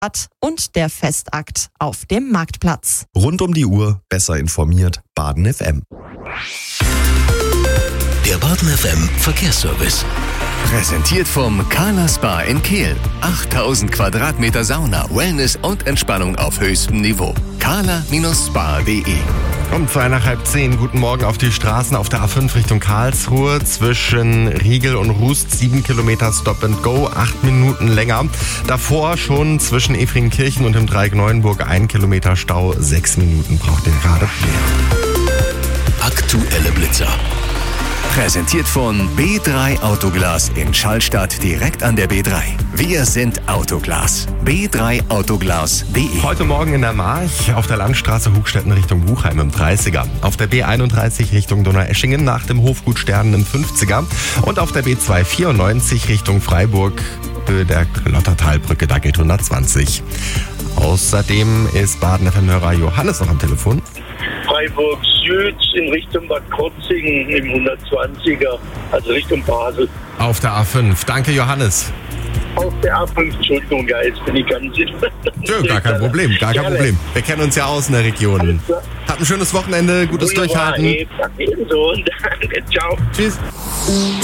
und der Festakt auf dem Marktplatz. Rund um die Uhr besser informiert. Baden FM. Der Baden FM Verkehrsservice. Präsentiert vom Carla Spa in Kehl. 8000 Quadratmeter Sauna, Wellness und Entspannung auf höchstem Niveau. carla-spa.de. Um 9:30. Guten Morgen auf die Straßen auf der A5 Richtung Karlsruhe. Zwischen Riegel und Rust 7 Kilometer Stop and Go, 8 Minuten länger. Davor schon zwischen Efringkirchen und dem Dreieck Neuenburg 1 Kilometer Stau, 6 Minuten braucht ihr gerade mehr. Aktuelle Blitzer. Präsentiert von B3 Autoglas in Schallstadt direkt an der B3. Wir sind Autoglas. B3autoglas.de. Heute Morgen in der March auf der Landstraße Hugstetten Richtung Buchheim im 30er. Auf der B31 Richtung Donaueschingen nach dem Hofgut Sternen im 50er. Und auf der B294 Richtung Freiburg Höhe der Klottertalbrücke, da gilt 120. Außerdem ist Baden-FM-Hörer Johannes noch am Telefon. Freiburg Süd in Richtung Bad Krotzingen im 120er, also Richtung Basel. Auf der A5. Danke, Johannes. Auf der A5, Entschuldigung, ja, jetzt bin ich ganz Tö, gar kein Problem, gar kein Problem. Wir kennen uns ja aus in der Region. Habt ein schönes Wochenende, gutes Durchhalten. Ebenso und danke, ciao. Tschüss.